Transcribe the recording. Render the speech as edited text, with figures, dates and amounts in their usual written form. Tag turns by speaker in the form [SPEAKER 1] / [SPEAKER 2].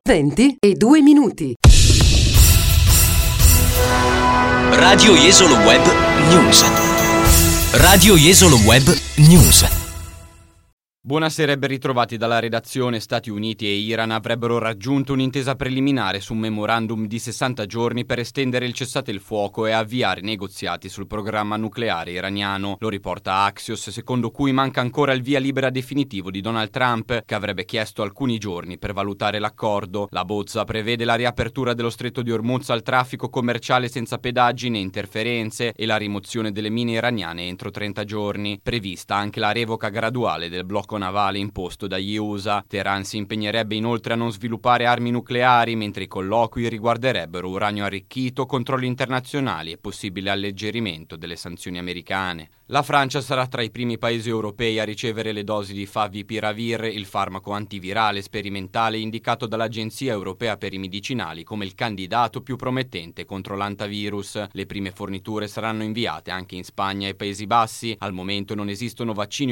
[SPEAKER 1] 20:02.
[SPEAKER 2] Radio Jesolo Web News. Radio Jesolo Web News.
[SPEAKER 3] Buonasera e ben ritrovati dalla redazione. Stati Uniti e Iran avrebbero raggiunto un'intesa preliminare su un memorandum di 60 giorni per estendere il cessate il fuoco e avviare negoziati sul programma nucleare iraniano. Lo riporta Axios, secondo cui manca ancora il via libera definitivo di Donald Trump, che avrebbe chiesto alcuni giorni per valutare l'accordo. La bozza prevede la riapertura dello stretto di Hormuz al traffico commerciale senza pedaggi né interferenze e la rimozione delle mine iraniane entro 30 giorni. Prevista anche la revoca graduale del blocco navale imposto dagli USA. Teheran si impegnerebbe inoltre a non sviluppare armi nucleari, mentre i colloqui riguarderebbero uranio arricchito, controlli internazionali e possibile alleggerimento delle sanzioni americane. La Francia sarà tra i primi paesi europei a ricevere le dosi di Favipiravir, il farmaco antivirale sperimentale indicato dall'Agenzia Europea per i Medicinali come il candidato più promettente contro l'antivirus. Le prime forniture saranno inviate anche in Spagna e Paesi Bassi. Al momento non esistono vaccini